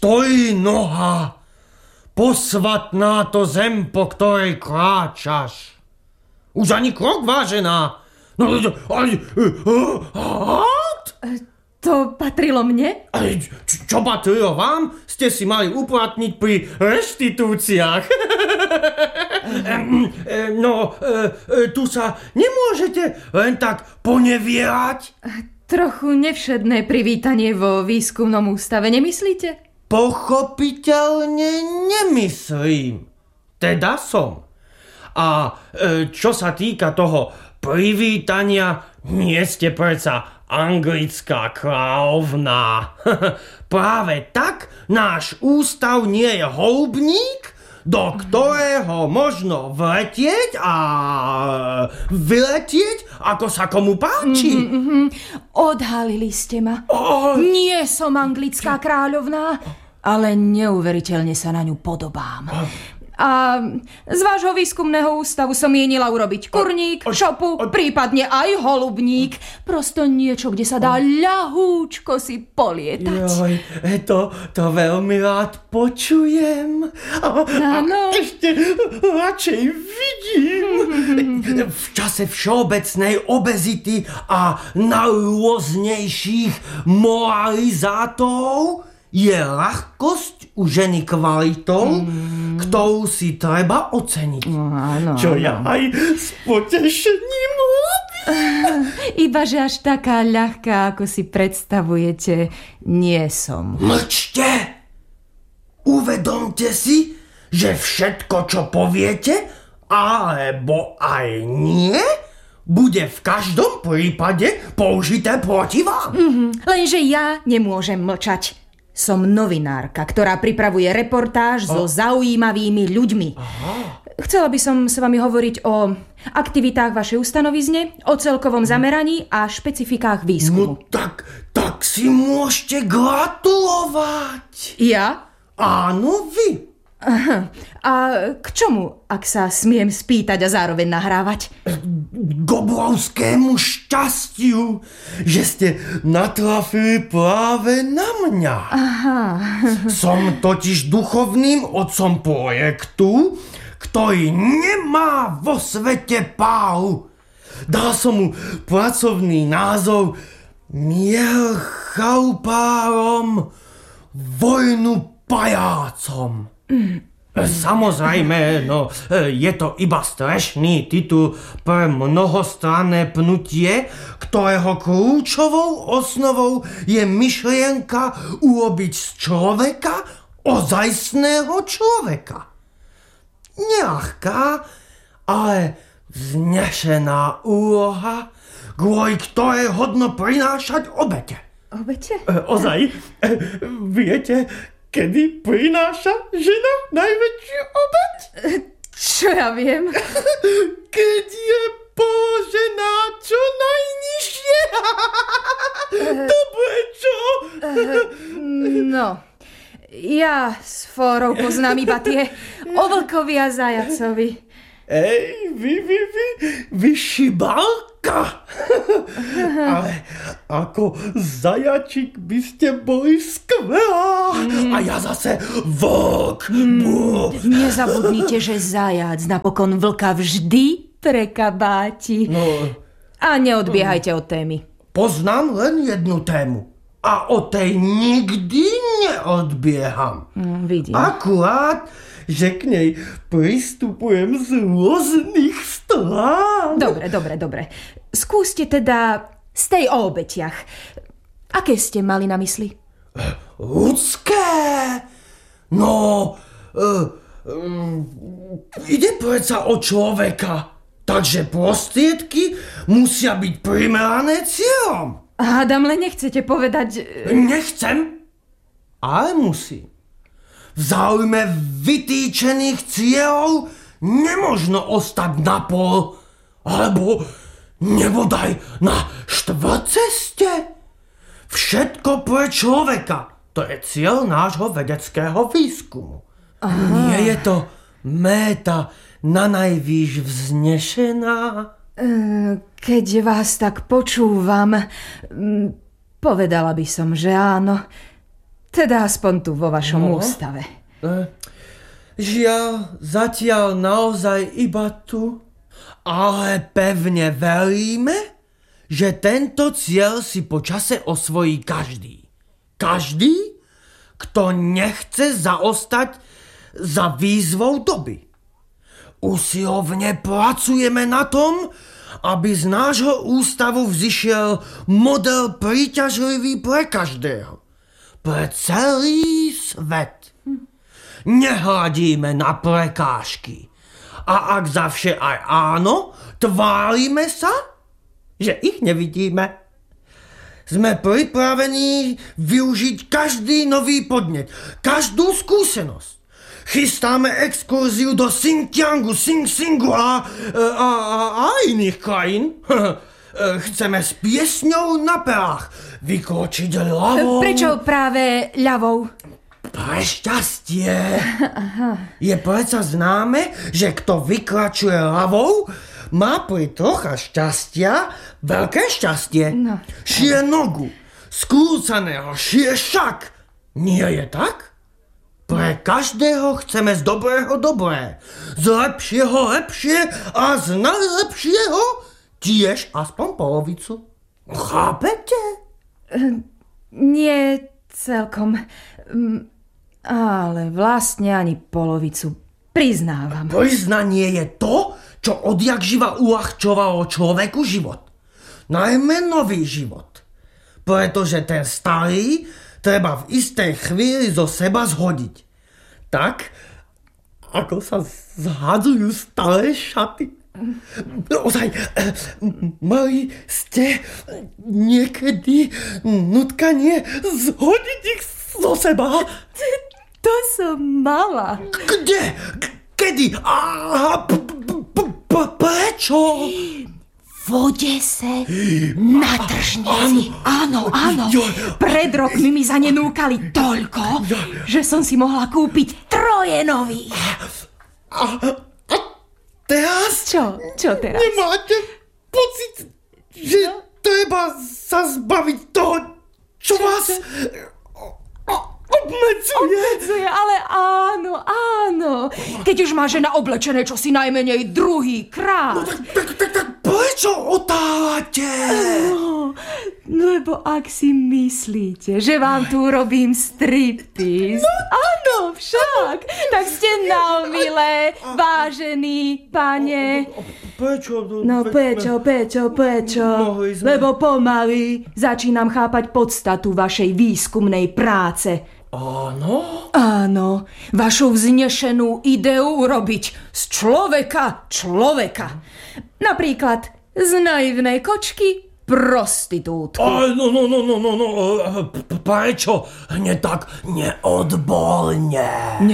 stojí noha, posvatná to zem, po ktorej kráčaš. Už ani krok, vážená. No, To patrilo mne? Čo patrilo vám? Ste si mali uplatniť pri reštitúciách. Tu sa nemôžete len tak ponevierať. Trochu nevšedné privítanie vo výskumnom ústave, nemyslíte? Pochopiteľne nemyslím. Teda som. A čo sa týka toho privítania, nie ste predsa anglická kráľovná. Práve tak náš ústav nie je holubník, do ktorého možno vletieť a vyletieť, ako sa komu páči. Odhalili ste ma. Nie som anglická kráľovná, ale neuveriteľne sa na ňu podobám. A z vášho výskumného ústavu som mienila urobiť kurník, šopu, prípadne aj holubník. Prosto niečo, kde sa dá ľahúčko si polietať. Joj, to veľmi rád počujem. Áno. A ešte radšej vidím. V čase všeobecnej obezity a najrôznejších moralizátorov je ľahkosť u ženy kvalitou, ktorú si treba oceniť. Áno, čo ja aj s potešením robím. Ibaže až taká ľahká, ako si predstavujete, nie som. Mlčte! Uvedomte si, že všetko, čo poviete, alebo aj nie, bude v každom prípade použité proti vám. Lenže ja nemôžem mlčať. Som novinárka, ktorá pripravuje reportáž so zaujímavými ľuďmi. Chcela by som s vami hovoriť o aktivitách vašej ustanovizne, o celkovom zameraní a špecifikách výskumu. No tak si môžete gratulovať. Ja? Áno, vy. Aha. A k čomu, ak sa smiem spýtať a zároveň nahrávať? K obrovskému šťastiu, že ste natrafili práve na mňa. Aha. Som totiž duchovným otcom projektu, ktorý nemá vo svete páru. Dal som mu pracovný názov Mier chalupárom, vojnu pajácom. Samozrejme, je to iba strešný titul pre mnohostranné pnutie, ktorého kľúčovou osnovou je myšlienka urobiť z človeka ozajstného človeka. Neľahká, ale vznešená úloha, kvôli ktorej hodno prinášať obete. Obete? Ozaj, viete, kedy prináša žena najväčšiu obeť? Čo ja viem? Keď je položená čo najnižšie. Dobre, čo? No, ja s fórou poznám iba tie o vlkovi a zajacovi. Ej, vy šibalka. Ale ako zajačik by ste boli skvelá. A ja zase vlk. Nezabudnite, že zajac napokon vlka vždy prekabáti. A neodbiehajte od témy. Poznám len jednu tému. A o tej nikdy neodbieham. Vidím. Akurát, že k nej pristupujem z rôznych strán. Dobre. Skúste teda z tej o obetiach. Aké ste mali na mysli? Ľudské. Ide predsa o človeka. Takže prostriedky musia byť primerané cieľom. Hádam, len nechcete povedať... Nechcem, ale musím. V záujme vytýčených cieľov nemožno ostať na pol, alebo nebodaj na štvrtceste. Všetko pre človeka. To je cieľ nášho vedeckého výskumu. Nie je to méta nanajvýš vznešená? Keď vás tak počúvam, povedala by som, že áno. Teda aspoň tu vo vašom ústave. Žiaľ, zatiaľ naozaj iba tu, ale pevne veríme, že tento cieľ si po čase osvojí každý. Každý, kto nechce zaostať za výzvou doby. Usilovne pracujeme na tom, aby z nášho ústavu vzišiel model príťažlivý pre každého. Pre celý svet. Nehľadíme na prekážky. A ak zavše aj áno, tvárime sa, že ich nevidíme. Sme pripravení využiť každý nový podnet, každú skúsenosť. Chystáme exkurziu do Xinjiangu, Sing Singu a iných krajín. Chceme s piesňou na perách vykročiť ľavou. Prečo práve ľavou? Pre šťastie. Je predsa známe, že kto vykračuje ľavou, má pri trocha šťastia veľké šťastie. No. Šie nogu, skrúcaného šie šak. Nie je tak? Pre každého chceme z dobrého dobré, z lepšieho lepšie a z najlepšieho tiež aspoň polovicu. Chápete? Nie celkom. Ale vlastne ani polovicu. Priznávam. Priznanie je to, čo odjakživa uľahčovalo človeku život. Najmä nový život. Pretože ten starý treba v istej chvíli zo seba zhodiť. Tak, ako sa zhadzujú staré šaty. Ozaj, mali ste niekedy nutkanie zhodiť ich zo seba? To som mala. Kde? Kedy? Prečo? V Odese, na tržnici. Áno. Pred rokmi mi zanenúkali toľko, že som si mohla kúpiť 3 nových. A teraz? Čo teraz? Nemáte pocit, že treba sa zbaviť toho, čo vás obmedzuje? Ale áno. Keď už má žena oblečené čosi najmenej druhý krát. No tak prečo otávate? Lebo ak si myslíte, že vám tu robím striptease. Áno, však. Tak ste na milé, vážený pane. Prečo? No prečo? Lebo pomaly začínam chápať podstatu vašej výskumnej práce. Áno, vašu vznešenú ideu urobiť z človeka. Napríklad z naivnej kočky prostitútku. Prečo? Hneď tak neodborne.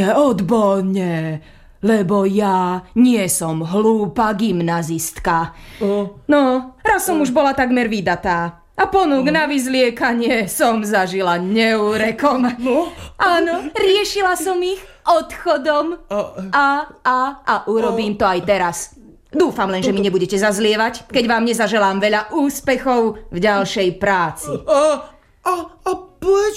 Lebo ja nie som hlúpa gymnazistka. No, raz som už bola takmer vydatá. A ponúk na vyzliekanie som zažila neúrekom. Áno, riešila som ich odchodom. A urobím to aj teraz. Dúfam len, že mi nebudete zazlievať, keď vám nezaželám veľa úspechov v ďalšej práci. A prečo